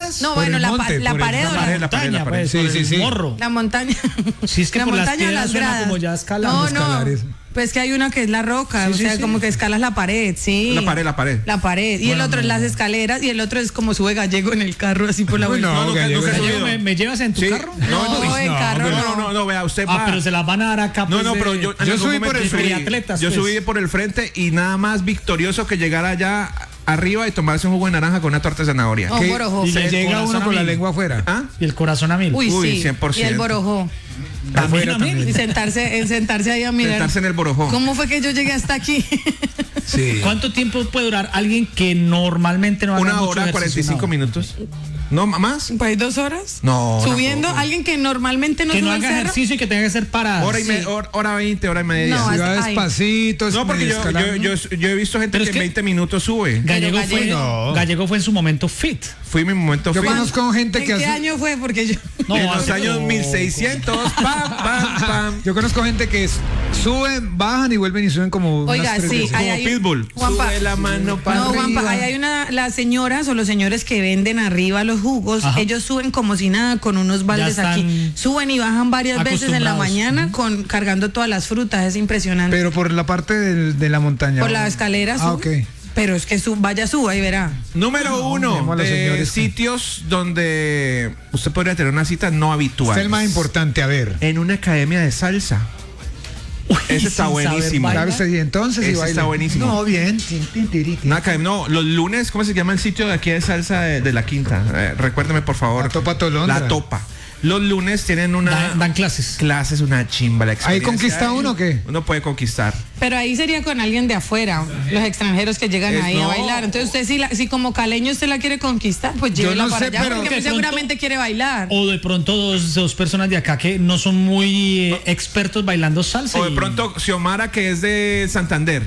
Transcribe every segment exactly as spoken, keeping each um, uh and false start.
escaleras? No, Por bueno, el la, monte, pa- la por el- pared o La pared, la pared, la pared. Sí, por el sí, sí. morro. la montaña. Sí, es que la por las montaña o piedras las suena gradas. como ya escalando. No, escalar no. eso. Pues que hay una que es la roca, Sí, o sí, sea, sí. como que escalas la pared, sí. La pared, la pared. La pared. Y el otro es las escaleras y el otro es como sube Gallego en el carro así por la Uy, vuelta. no, nunca- Gallego, nunca he Gallego. Gallego, ¿me, me llevas en tu Sí. carro? No, No, no, en no, carro pero- No, no. no, no, vea, usted Ah, va. pero se las van a dar acá. No, pues, no, de- pero yo, en Yo algún subí por momento el subí- frente. atletas, yo pues. subí por el frente y nada más victorioso que llegar allá arriba y tomarse un jugo de naranja con una torta de zanahoria. Oh, ¿Qué? borojó. Y le El llega corazón uno a con la mil. lengua afuera. ¿Ah? Y el corazón a mil. Uy, Uy, sí. cien por Y el ciento. borojó. Afuera También. también. Y sentarse, en sentarse ahí a mirar. Sentarse en el borojó. ¿Cómo fue que yo llegué hasta aquí? Sí. ¿Cuánto tiempo puede durar alguien que normalmente no haga Una mucho hora, ejercicio? cuarenta y cinco Una hora. minutos. ¿No, más? ¿Pues dos horas? No, Subiendo, tampoco. alguien que normalmente no Que no sube el haga cerro. ejercicio y que tenga que ser parada. Hora y me- hora, hora veinte, hora y media. No, Si hasta- va ay. despacito, No, porque medio yo, escalando. yo, yo, yo he visto gente Pero que es en que- veinte minutos sube. Gallego, Pero fue, Gallego- Gallego fue en su momento fit. Fui mi momento Yo fit. conozco gente ¿En que qué hace- año fue? Porque yo... No, en los hace años poco. mil seiscientos. Pam, pam, pam. Yo conozco gente que es- suben, bajan y vuelven y suben como Oiga, unas tres sí, veces. hay- Como hay- Pitbull. Juanpa. Sube la mano para No, Juanpa, arriba. ahí hay una, las señoras o los señores que venden arriba los jugos, Ajá. ellos suben como si nada con unos baldes están aquí. Suben y bajan varias veces en la acostumbrados. mañana con cargando todas las frutas, es impresionante. Pero por la parte del- de la montaña. Por la escalera Ah, sube. ok. Pero es que su, vaya suba y verá. Número uno tenemos a los de señores. sitios donde usted podría tener una cita no habitual. Este es el más importante, a ver. En una academia de salsa. Ese está sin saber buenísimo. bailar. Darse, y entonces y Ese baila. está buenísimo. No, bien. Tin, tin, tiri, tin. Una academia- no, los lunes, ¿cómo se llama el sitio de aquí de salsa de, de la Quinta? Eh, recuérdeme, por favor. La Topa Tolondra. La Topa. Los lunes tienen una Dan, dan clases. clases, una chimba la ¿Ahí experiencia. conquista uno o qué? Uno puede conquistar. Pero ahí sería con alguien de afuera, los extranjeros que llegan Es- ahí no. a bailar. Entonces usted si, la- si como caleño usted la quiere conquistar, pues Yo llévela no para sé, allá pero- porque De pues, pronto- seguramente quiere bailar. O de pronto dos, dos personas de acá que no son muy eh, expertos bailando salsa. O de y- pronto Xiomara, que es de Santander,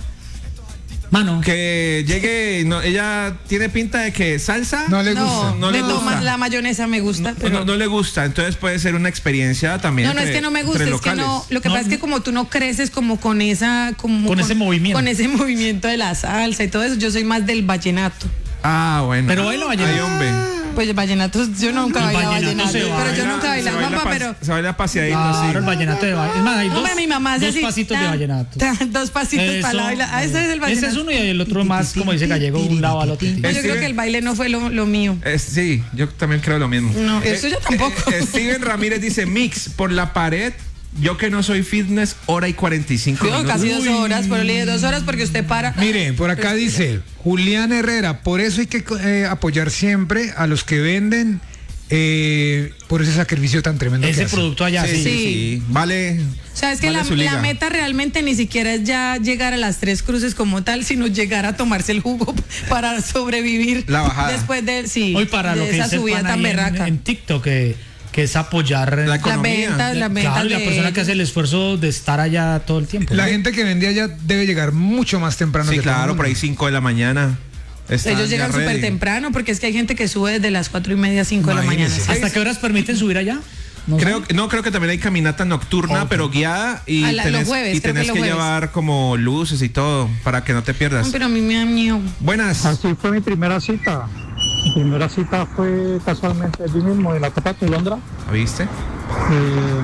Mano. que llegue, no, ella tiene pinta de que salsa No le No, gusta. no le de gusta. Tomás la mayonesa me gusta, no, pero no- no le gusta, entonces puede ser una experiencia también. No, no es entre- que no me guste, entre es que no. locales. Lo que No, pasa es que no. como tú no creces como con esa, como Con ese movimiento. con ese movimiento de la salsa y todo eso, yo soy más del vallenato. Ah, bueno. Pero baila vallenato. Ay, hombre. Pues el vallenato, yo nunca El bailaba vallenato vallenato, se pero yo baila, nunca se bailaba, baila Juanpa, pas- pero Se baila paseadito Claro, el así. vallenato de baile. Es más, hay dos, Hombre, mi mamá hace dos así, pasitos de tan, vallenato. tan, dos pasitos Eso, para la bailar. Ah, ese es el vallenato. Ese es uno y el otro más, como dice Gallego, un lado al otro. No, yo creo Steven- que el baile no fue lo, lo mío. Eh, sí, yo también creo lo mismo. No, eso yo tampoco. eh, Steven Ramírez dice mix por la pared. Yo que no soy fitness, hora y cuarenta y cinco Yo minutos. casi dos horas, pero le dije dos horas porque usted para. Miren, por acá dice Julián Herrera, por eso hay que eh, apoyar siempre a los que venden eh, por ese sacrificio tan tremendo que Ese hacen. producto allá, Sí, sí. sí, Sí. sí. Vale. O sea, es que vale la, su liga. la meta realmente ni siquiera es ya llegar a las tres cruces como tal, sino llegar a tomarse el jugo para sobrevivir La bajada. después de, sí, Hoy para de lo que esa dice el subida pan tan ahí en, berraca. en TikTok, que, que es apoyar La Las economía. ventas, las ventas claro, y la de persona que hace el esfuerzo de estar allá todo el tiempo. La ¿no? gente que vendía ya debe llegar mucho más temprano. Sí, que todo el claro, mundo. por ahí cinco de la mañana. Están Ellos ya llegan súper ready. temprano porque es que hay gente que sube desde las cuatro y media, cinco de la mañana. Imagínese. ¿Hasta qué horas permiten subir allá? No Creo, sé. que- no, creo que también hay caminata nocturna, Ok. pero guiada y A la- los tenés, jueves, y creo que tenés los que, jueves. llevar como luces y todo para que no te pierdas. No, pero a mí me da miedo. Buenas. Así fue mi primera cita. Mi primera cita fue casualmente allí mismo, en la Topa Tolondra. ¿Viste? Eh,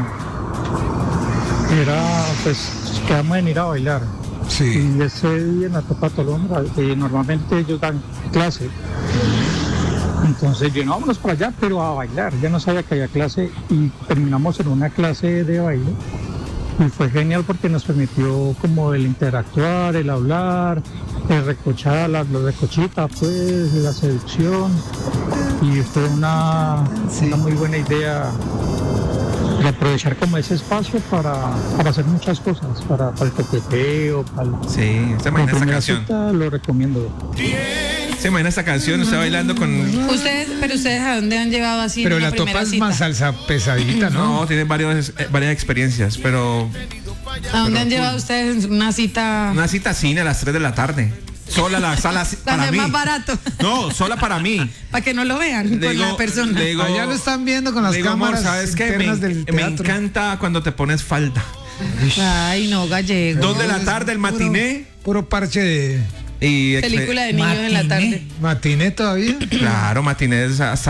era, pues, quedamos en ir a bailar. Sí. Y ese día en la Topa Tolondra, eh, normalmente ellos dan clase. Entonces, yo no, vámonos para allá, pero a bailar. Ya no sabía que había clase y terminamos en una clase de baile. Y fue genial porque nos permitió como el interactuar, el hablar, el recochar, la, la recochita, pues, la seducción. Y fue una, una muy buena idea de aprovechar como ese espacio para, para hacer muchas cosas, para, para el coqueteo, para el- Sí, se como imagina esta primera canción. cita, lo recomiendo. Se imagina esta canción, usted bailando con. Ustedes, pero ustedes a dónde han llevado así Pero en una la topa primera es cita? más salsa pesadita, ¿no? No, tiene varios, eh, varias experiencias, pero. ¿A dónde pero han llevado ustedes en una cita? Una cita cine a las tres de la tarde. Sola la sala Para para ser mí. más barato. No, sola para mí. Para que no lo vean Le con digo- la persona. le digo- Allá lo están viendo con las Le digo, amor, cámaras ¿sabes qué? Me, internas del me teatro. encanta cuando te pones falda. Ay, no, gallego. Dos de la tarde, el Puro- matiné. Puro parche de Y Película de niños en la Matiné. tarde. matiné todavía. Claro, matiné es hasta